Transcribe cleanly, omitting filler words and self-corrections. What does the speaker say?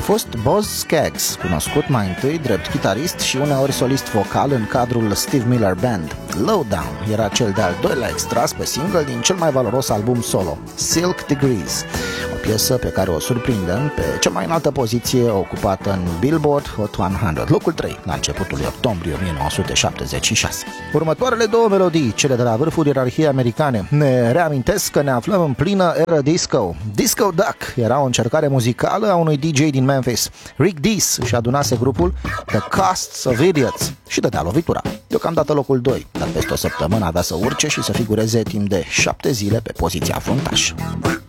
fost Boz Scaggs, cunoscut mai întâi drept chitarist și uneori solist vocal în cadrul Steve Miller Band. Lowdown era cel de-al doilea extras pe single din cel mai valoros album solo, Silk Degrees, o piesă pe care o surprindem pe cea mai înaltă poziție ocupată în Billboard Hot 100, locul 3, la începutul lui octombrie 1976. Următoarele două melodii, cele de la vârful ierarhiei americane, ne reamintesc că ne aflăm în plină era disco. Disco Duck era o încercare muzicală a unui DJ din Memphis. Rick Dees își adunase grupul The Costs of Idiots și dădea lovitura. Deocamdată locul 2, dar peste o săptămână avea să urce și să figureze timp de 7 zile pe poziția fruntaș.